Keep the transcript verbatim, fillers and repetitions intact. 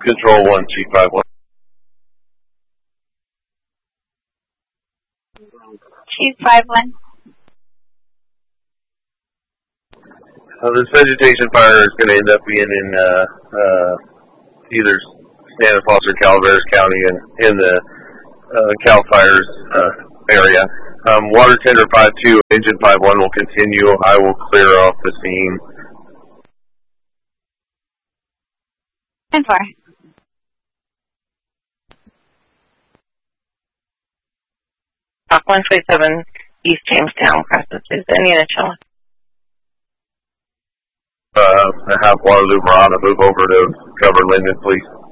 Control one, Chief five one. Chief five one. Uh, this vegetation fire is going to end up being in uh, uh, either Stanislaus or Calaveras County and in the uh, Cal Fires uh, area. Um, water tender five two, engine five one will continue. I will clear off the scene. ten four. Dock one twenty-seven, East Jamestown, processes any initial. Uh, I have Waterloo Marana move over to cover Linden, please.